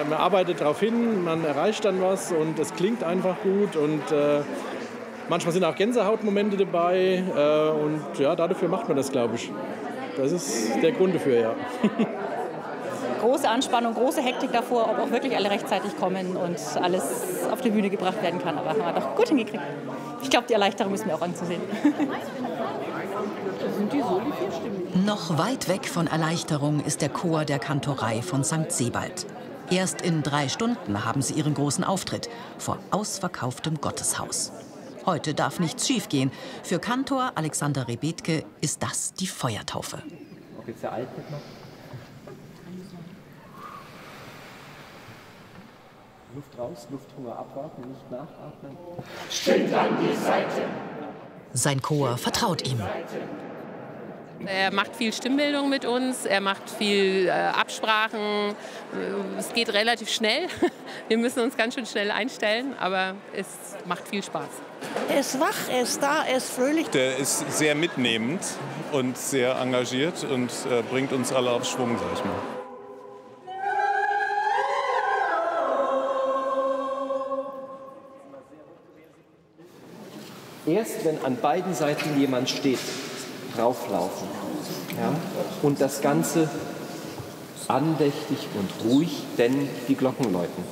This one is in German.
man arbeitet darauf hin, man erreicht dann was und es klingt einfach gut und manchmal sind auch Gänsehautmomente dabei und ja, dafür macht man das, glaube ich. Das ist der Grund dafür, ja. Große Anspannung, große Hektik davor, ob auch wirklich alle rechtzeitig kommen und alles auf die Bühne gebracht werden kann. Aber haben wir doch gut hingekriegt. Ich glaube, die Erleichterung ist mir auch anzusehen. Noch weit weg von Erleichterung ist der Chor der Kantorei von St. Sebald. Erst in 3 Stunden haben sie ihren großen Auftritt vor ausverkauftem Gotteshaus. Heute darf nichts schiefgehen. Für Kantor Alexander Rebetke ist das die Feuertaufe. Ob jetzt der Alte noch? Luft raus, Lufthunger abwarten, nicht nachatmen. Stimmt an die Seite. Sein Chor vertraut ihm. Er macht viel Stimmbildung mit uns, er macht viel Absprachen. Es geht relativ schnell. Wir müssen uns ganz schön schnell einstellen, aber es macht viel Spaß. Er ist wach, er ist da, er ist fröhlich. Der ist sehr mitnehmend und sehr engagiert und bringt uns alle auf Schwung, sag ich mal. Erst wenn an beiden Seiten jemand steht, rauflaufen. Ja? Und das Ganze andächtig und ruhig, denn die Glocken läuten.